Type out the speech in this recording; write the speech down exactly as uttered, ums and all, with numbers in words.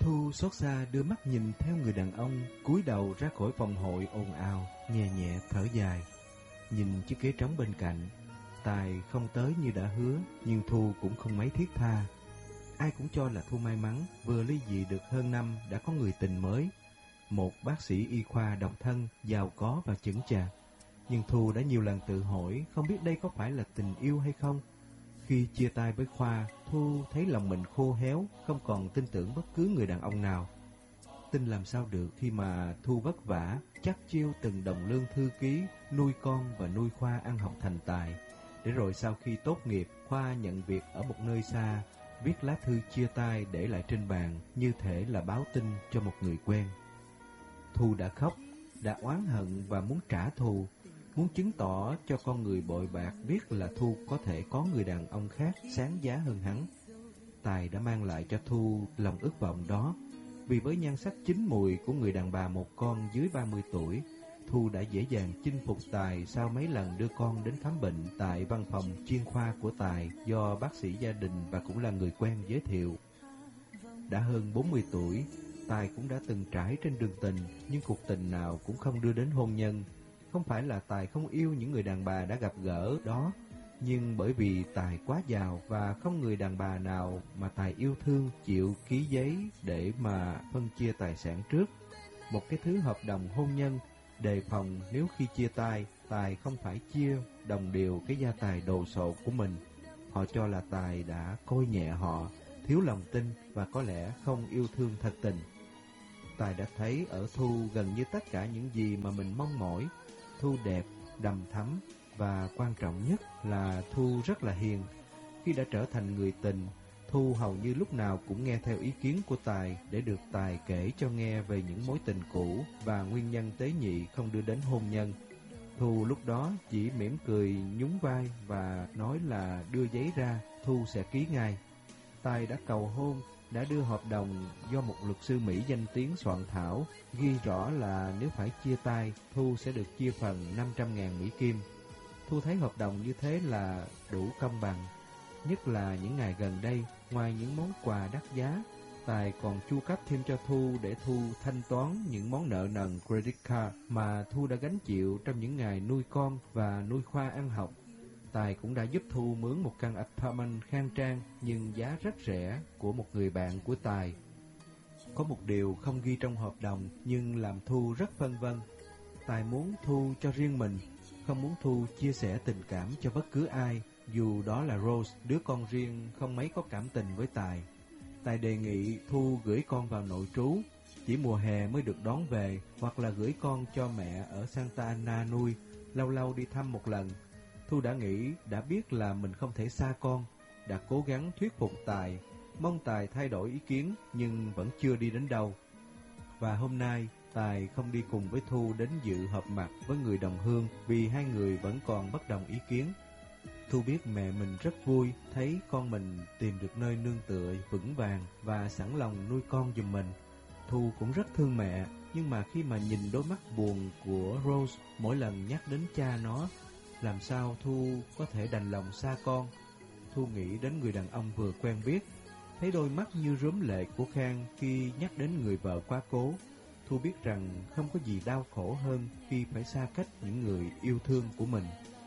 Thu xót xa đưa mắt nhìn theo người đàn ông cúi đầu ra khỏi phòng hội ồn ào, nhẹ nhẹ thở dài. Nhìn chiếc ghế trống bên cạnh, Tài không tới như đã hứa, nhưng Thu cũng không mấy thiết tha. Ai cũng cho là Thu may mắn, vừa ly dị được hơn năm đã có người tình mới, một bác sĩ y khoa độc thân, giàu có và chững chạc. Nhưng Thu đã nhiều lần tự hỏi không biết đây có phải là tình yêu hay không. Khi chia tay với Khoa, Thu thấy lòng mình khô héo, không còn tin tưởng bất cứ người đàn ông nào. Tin làm sao được khi mà Thu vất vả, chắc chiêu từng đồng lương thư ký, nuôi con và nuôi Khoa ăn học thành tài. Để rồi sau khi tốt nghiệp, Khoa nhận việc ở một nơi xa, viết lá thư chia tay để lại trên bàn, như thể là báo tin cho một người quen. Thu đã khóc, đã oán hận và muốn trả thù, muốn chứng tỏ cho con người bội bạc biết là Thu có thể có người đàn ông khác sáng giá hơn hắn. Tài đã mang lại cho Thu lòng ước vọng đó, vì với nhan sắc chín mùi của người đàn bà một con dưới ba mươi tuổi, Thu đã dễ dàng chinh phục Tài sau mấy lần đưa con đến khám bệnh tại văn phòng chuyên khoa của Tài do bác sĩ gia đình và cũng là người quen giới thiệu. Đã hơn bốn mươi tuổi, Tài cũng đã từng trải trên đường tình, nhưng cuộc tình nào cũng không đưa đến hôn nhân. Không phải là Tài không yêu những người đàn bà đã gặp gỡ đó, nhưng bởi vì Tài quá giàu và không người đàn bà nào mà Tài yêu thương chịu ký giấy để mà phân chia tài sản trước. Một cái thứ hợp đồng hôn nhân, đề phòng nếu khi chia tay, Tài không phải chia đồng đều cái gia tài đồ sộ của mình. Họ cho là Tài đã coi nhẹ họ, thiếu lòng tin và có lẽ không yêu thương thật tình. Tài đã thấy ở Thu gần như tất cả những gì mà mình mong mỏi. Thu đẹp, đằm thắm và quan trọng nhất là Thu rất là hiền. Khi đã trở thành người tình, Thu hầu như lúc nào cũng nghe theo ý kiến của Tài để được Tài kể cho nghe về những mối tình cũ và nguyên nhân tế nhị không đưa đến hôn nhân. Thu lúc đó chỉ mỉm cười nhún vai và nói là đưa giấy ra, Thu sẽ ký ngay. Tài đã cầu hôn, đã đưa hợp đồng do một luật sư Mỹ danh tiếng soạn thảo, ghi rõ là nếu phải chia tay, Thu sẽ được chia phần năm trăm ngàn Mỹ Kim. Thu thấy hợp đồng như thế là đủ công bằng. Nhất là những ngày gần đây, ngoài những món quà đắt giá, Tài còn chu cấp thêm cho Thu để Thu thanh toán những món nợ nần credit card mà Thu đã gánh chịu trong những ngày nuôi con và nuôi Khoa ăn học. Tài cũng đã giúp Thu mướn một căn apartment khang trang nhưng giá rất rẻ của một người bạn của Tài. Có một điều không ghi trong hợp đồng nhưng làm Thu rất phân vân. Tài muốn Thu cho riêng mình, không muốn Thu chia sẻ tình cảm cho bất cứ ai, dù đó là Rose, đứa con riêng không mấy có cảm tình với Tài. Tài đề nghị Thu gửi con vào nội trú, chỉ mùa hè mới được đón về, hoặc là gửi con cho mẹ ở Santa Ana nuôi, lâu lâu đi thăm một lần. Thu đã nghĩ, đã biết là mình không thể xa con, đã cố gắng thuyết phục Tài, mong Tài thay đổi ý kiến nhưng vẫn chưa đi đến đâu. Và hôm nay, Tài không đi cùng với Thu đến dự họp mặt với người đồng hương vì hai người vẫn còn bất đồng ý kiến. Thu biết mẹ mình rất vui thấy con mình tìm được nơi nương tựa vững vàng và sẵn lòng nuôi con giùm mình. Thu cũng rất thương mẹ, nhưng mà khi mà nhìn đôi mắt buồn của Rose mỗi lần nhắc đến cha nó, làm sao Thu có thể đành lòng xa con. Thu nghĩ đến người đàn ông vừa quen biết, thấy đôi mắt như rướm lệ của Khang khi nhắc đến người vợ quá cố. Thu biết rằng không có gì đau khổ hơn khi phải xa cách những người yêu thương của mình.